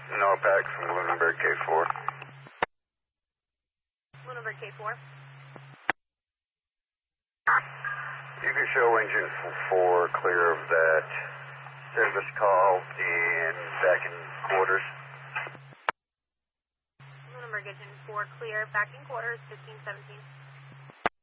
Norpac from Lunenburg K4. Lunenburg K4. You can show engine 4 clear of that service call and back in quarters. Lunenburg engine 4 clear, back in quarters, 1517.